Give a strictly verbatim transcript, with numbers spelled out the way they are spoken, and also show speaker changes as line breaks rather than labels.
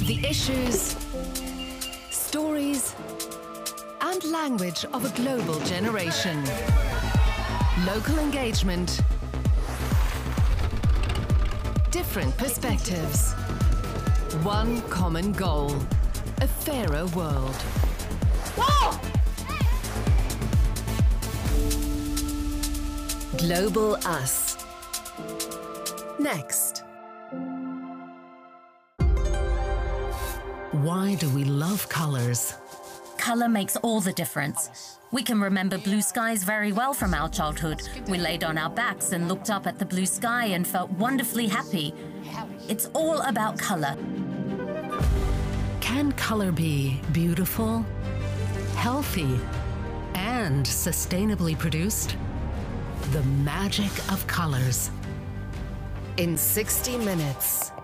The issues, stories, and language of a global generation. Local engagement. Different perspectives. One common goal. A fairer world.
Whoa!
Global Us. Next. Why do we love colors?
Colour makes all the difference. We can remember blue skies very well from our childhood. We laid on our backs and looked up at the blue sky and felt wonderfully happy. It's all about colour.
Can colour be beautiful, healthy, and sustainably produced? The magic of colours. In sixty minutes.